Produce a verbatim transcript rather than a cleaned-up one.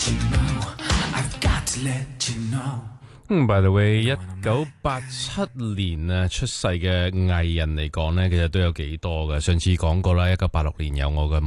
嗯 ，by the way，一九八七年啊出世嘅藝人嚟講呢，其實都有幾多嘅。上次講過啦，一九八六年有我嘅